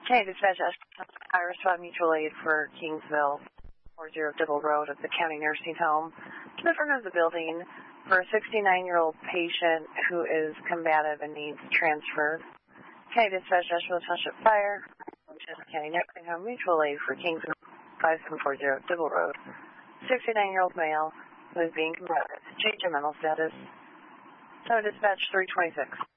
Okay, dispatch Iris Mutual Aid for Kingsville, 40 Dibble Road at the county nursing home. To the front of the building for a 69-year-old patient who is combative and needs transfer. Okay, dispatch Asheville Township Fire, Chester County Nursing Home Mutual Aid for Kingsville, 5740 Dibble Road. 69-year-old male who is being combative. Change in mental status. So dispatch 326.